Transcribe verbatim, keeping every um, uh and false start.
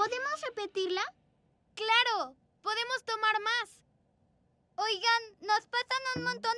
¿Podemos repetirla? ¡Claro! ¡Podemos tomar más! Oigan, nos pasan un montón